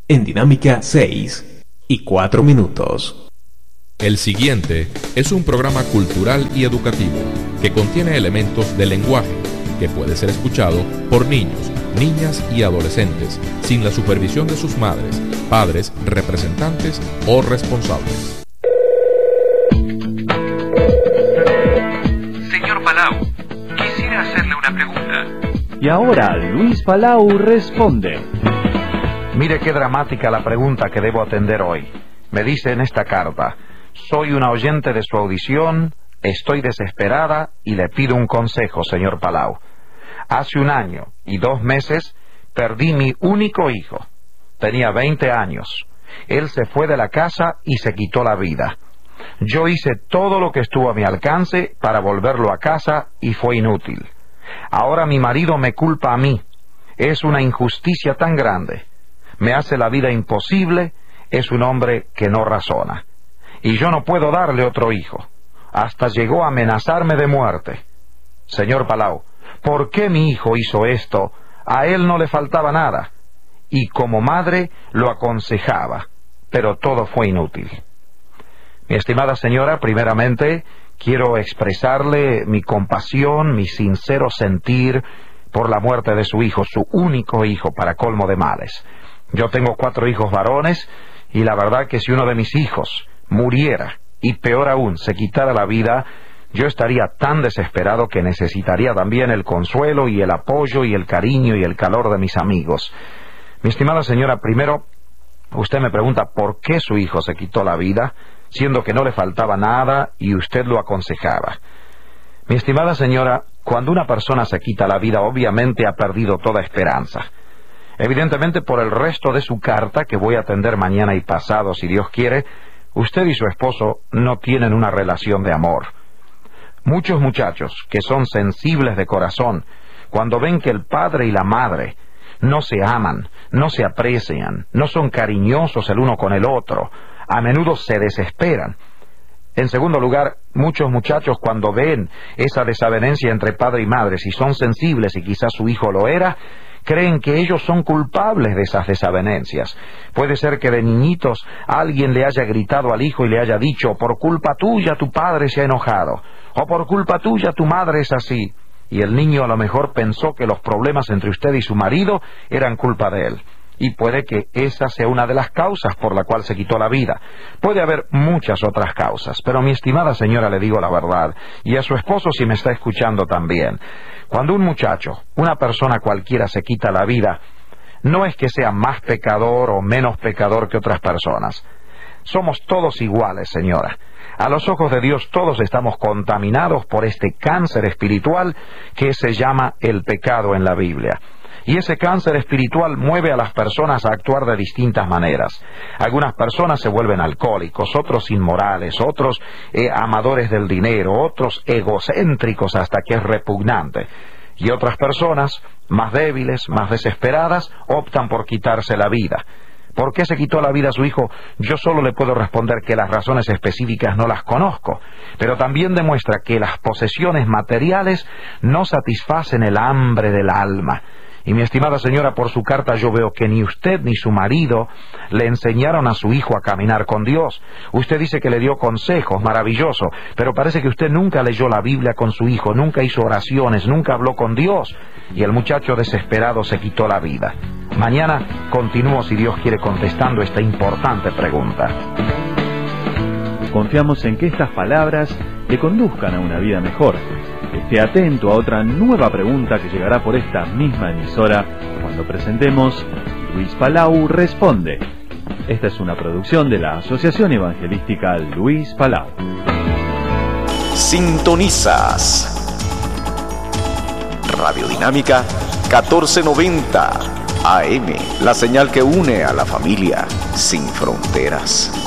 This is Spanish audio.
en Dinámica 6:04. El siguiente es un programa cultural y educativo que contiene elementos del lenguaje que puede ser escuchado por niños, niñas y adolescentes sin la supervisión de sus madres, padres, representantes o responsables. Señor Palau, quisiera hacerle una pregunta. Y ahora Luis Palau responde. Mire qué dramática la pregunta que debo atender hoy. Me dice en esta carta: soy una oyente de su audición, estoy desesperada y le pido un consejo, señor Palau. Hace 1 año y 2 meses perdí mi único hijo. Tenía 20 años. Él se fue de la casa y se quitó la vida. Yo hice todo lo que estuvo a mi alcance para volverlo a casa y fue inútil. Ahora mi marido me culpa a mí. Es una injusticia tan grande. Me hace la vida imposible. Es un hombre que no razona. Y yo no puedo darle otro hijo. Hasta llegó a amenazarme de muerte. Señor Palau, ¿por qué mi hijo hizo esto? A él no le faltaba nada. Y como madre lo aconsejaba, pero todo fue inútil. Mi estimada señora, primeramente quiero expresarle mi compasión, mi sincero sentir por la muerte de su hijo, su único hijo, para colmo de males. Yo tengo 4 hijos varones, y la verdad que si uno de mis hijos muriera, y peor aún, se quitara la vida, yo estaría tan desesperado que necesitaría también el consuelo y el apoyo y el cariño y el calor de mis amigos. Mi estimada señora, primero, usted me pregunta por qué su hijo se quitó la vida, siendo que no le faltaba nada y usted lo aconsejaba. Mi estimada señora, cuando una persona se quita la vida, obviamente ha perdido toda esperanza. Evidentemente, por el resto de su carta, que voy a atender mañana y pasado, si Dios quiere, usted y su esposo no tienen una relación de amor. Muchos muchachos que son sensibles de corazón, cuando ven que el padre y la madre no se aman, no se aprecian, no son cariñosos el uno con el otro, a menudo se desesperan. En segundo lugar, muchos muchachos cuando ven esa desavenencia entre padre y madre, si son sensibles y quizás su hijo lo era, creen que ellos son culpables de esas desavenencias. Puede ser que de niñitos alguien le haya gritado al hijo y le haya dicho: por culpa tuya tu padre se ha enojado, o por culpa tuya tu madre es así. Y el niño a lo mejor pensó que los problemas entre usted y su marido eran culpa de él. Y puede que esa sea una de las causas por la cual se quitó la vida. Puede haber muchas otras causas, pero mi estimada señora, le digo la verdad, y a su esposo si me está escuchando también. Cuando un muchacho, una persona cualquiera se quita la vida, no es que sea más pecador o menos pecador que otras personas. Somos todos iguales, señora. A los ojos de Dios todos estamos contaminados por este cáncer espiritual que se llama el pecado en la Biblia. Y ese cáncer espiritual mueve a las personas a actuar de distintas maneras. Algunas personas se vuelven alcohólicos, otros inmorales, otros amadores del dinero, otros egocéntricos hasta que es repugnante. Y otras personas, más débiles, más desesperadas, optan por quitarse la vida. ¿Por qué se quitó la vida a su hijo? Yo solo le puedo responder que las razones específicas no las conozco, pero también demuestra que las posesiones materiales no satisfacen el hambre del alma. Y mi estimada señora, por su carta yo veo que ni usted ni su marido le enseñaron a su hijo a caminar con Dios. Usted dice que le dio consejos, maravilloso, pero parece que usted nunca leyó la Biblia con su hijo, nunca hizo oraciones, nunca habló con Dios, y el muchacho desesperado se quitó la vida. Mañana continúo, si Dios quiere, contestando esta importante pregunta. Confiamos en que estas palabras le conduzcan a una vida mejor. Esté atento a otra nueva pregunta que llegará por esta misma emisora cuando presentemos Luis Palau Responde. Esta es una producción de la Asociación Evangelística Luis Palau. Sintonizas Radiodinámica 1490 AM, la señal que une a la familia sin fronteras.